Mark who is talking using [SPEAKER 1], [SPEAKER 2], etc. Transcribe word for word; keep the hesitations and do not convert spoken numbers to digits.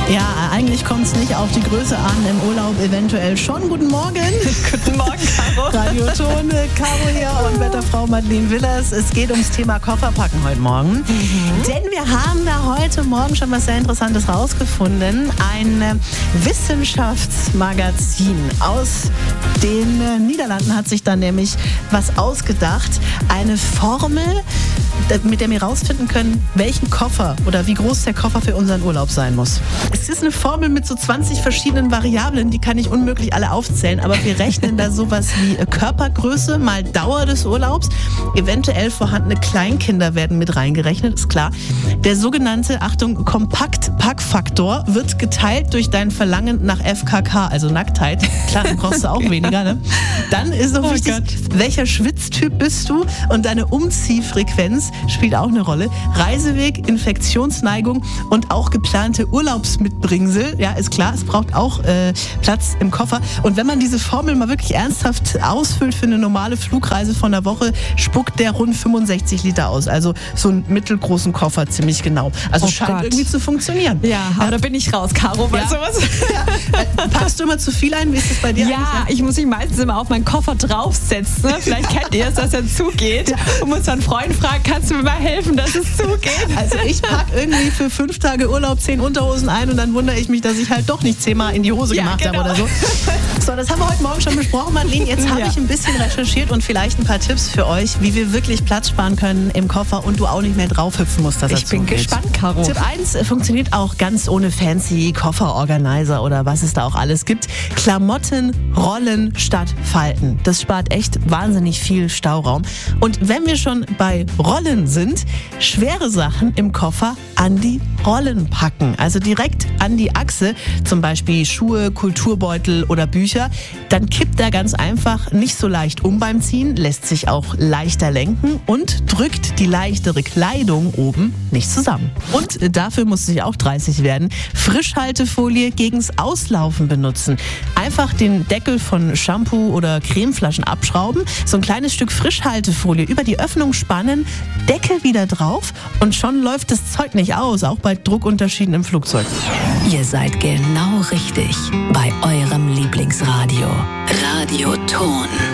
[SPEAKER 1] Ja, eigentlich kommt es nicht auf die Größe an, im Urlaub eventuell schon. Guten Morgen.
[SPEAKER 2] Guten Morgen, Caro.
[SPEAKER 1] Radio Ton, Caro hier und Wetterfrau Madeleine Willers. Es geht ums Thema Kofferpacken heute Morgen. Mhm. Denn wir haben da heute Morgen schon was sehr Interessantes rausgefunden. Ein Wissenschaftsmagazin aus den Niederlanden hat sich dann nämlich was ausgedacht. Eine Formel, mit der wir rausfinden können, welchen Koffer oder wie groß der Koffer für unseren Urlaub sein muss. Es ist eine Formel mit so zwanzig verschiedenen Variablen, die kann ich unmöglich alle aufzählen, aber wir rechnen da sowas wie Körpergröße mal Dauer des Urlaubs. Eventuell vorhandene Kleinkinder werden mit reingerechnet, ist klar. Der sogenannte, Achtung, Kompakt-Packfaktor wird geteilt durch dein Verlangen nach F K K, also Nacktheit. Klar, dann brauchst du auch weniger, ne? Dann ist noch
[SPEAKER 2] oh
[SPEAKER 1] wichtig,
[SPEAKER 2] Gott.
[SPEAKER 1] welcher Schwitztyp bist du und deine Umziehfrequenz spielt auch eine Rolle. Reiseweg, Infektionsneigung und auch geplante Urlaubsmitbringsel. Ja, ist klar, es braucht auch äh, Platz im Koffer. Und wenn man diese Formel mal wirklich ernsthaft ausfüllt für eine normale Flugreise von der Woche, spuckt der rund fünfundsechzig Liter aus. Also so einen mittelgroßen Koffer, ziemlich genau. Also
[SPEAKER 2] oh
[SPEAKER 1] scheint
[SPEAKER 2] Gott.
[SPEAKER 1] irgendwie zu funktionieren.
[SPEAKER 2] Ja, aber ja. Da bin ich raus, Caro, bei
[SPEAKER 1] ja.
[SPEAKER 2] sowas.
[SPEAKER 1] Ja. Packst du immer zu viel ein? Wie ist das bei dir?
[SPEAKER 2] Ja, ich muss mich meistens immer auf meinen Koffer draufsetzen. Ne? Vielleicht kennt ihr es, dass er zugeht. Ja. Und muss dann Freund fragen, kannst du mir mal helfen, dass es zugeht?
[SPEAKER 1] Also ich packe irgendwie für fünf Tage Urlaub zehn Unterhosen ein und dann wundere ich mich, dass ich halt doch nicht zehnmal in die Hose
[SPEAKER 2] ja,
[SPEAKER 1] gemacht
[SPEAKER 2] genau.
[SPEAKER 1] habe oder so. So, das haben wir heute Morgen schon besprochen, Madeleine. Jetzt habe
[SPEAKER 2] ja.
[SPEAKER 1] ich ein bisschen recherchiert und vielleicht ein paar Tipps für euch, wie wir wirklich Platz sparen können im Koffer und du auch nicht mehr draufhüpfen musst, dass
[SPEAKER 2] Ich
[SPEAKER 1] er
[SPEAKER 2] bin
[SPEAKER 1] zugeht.
[SPEAKER 2] gespannt, Caro.
[SPEAKER 1] Tipp eins funktioniert auch ganz ohne fancy Kofferorganizer oder was es da auch alles gibt. Klamotten rollen statt falten. Das spart echt wahnsinnig viel Stauraum. Und wenn wir schon bei Rollen sind, schwere Sachen im Koffer an die Rollen packen. Also direkt an die Achse, zum Beispiel Schuhe, Kulturbeutel oder Bücher. Dann kippt er ganz einfach nicht so leicht um beim Ziehen, lässt sich auch leichter lenken und drückt die leichtere Kleidung oben nicht zusammen. Und dafür muss sich auch dreißig werden. Frischhaltefolie gegens Auslaufen benutzen. Einfach den Deckel von Shampoo oder Cremeflaschen abschrauben, so ein kleines Stück Frischhaltefolie über die Öffnung spannen, Deckel wieder drauf und schon läuft das Zeug nicht aus, auch bei Druckunterschieden im Flugzeug.
[SPEAKER 3] Ihr seid genau richtig bei eurem Lieblingsradio. Radio Ton.